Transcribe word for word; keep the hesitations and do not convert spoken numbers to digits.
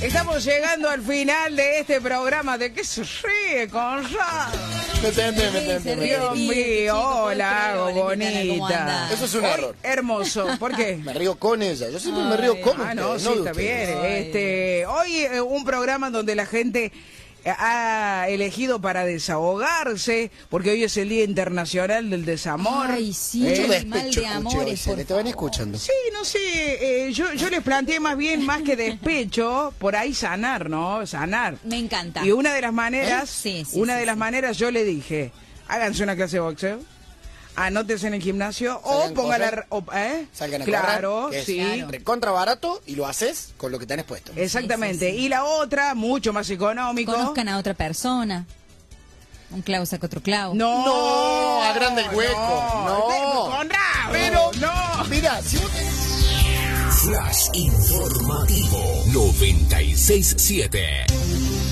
Estamos llegando al final de este programa. ¿De qué se ríe, Conrad? Me tenté, me tenté. Dios mío, hola, hago bonita. Eso es un Hoy, error. hermoso. ¿Por qué? Me río con ella. Yo siempre me río con Ah, ustedes, no, sí, no de está ustedes. bien. Este, hoy eh, un programa donde la gente ha elegido para desahogarse, porque hoy es el Día Internacional del Desamor. Ay, sí, Mucho el despecho mal de escuché amores, hoy, Cele, por te van favor. escuchando. Sí, no sé, eh, yo, yo les planteé más bien, más que despecho, por ahí sanar, ¿no? Sanar. Me encanta. Y una de las maneras, ¿Eh? Sí, sí, una sí, de las sí. maneras yo le dije, háganse una clase de boxeo, anótense en el gimnasio, o Salgan pongan a la... o- ¿eh? Salgan a Claro, correr, que es sí. Claro. recontra barato y lo haces con lo que tenés puesto. Exactamente. Sí, sí, sí. Y la otra, mucho más económico. Conozcan a otra persona. Un clavo saca otro clavo. No, No, agranda el hueco. No. Conrad, Pero, no. mira, si vos tenés... Flash informativo noventa y seis punto siete.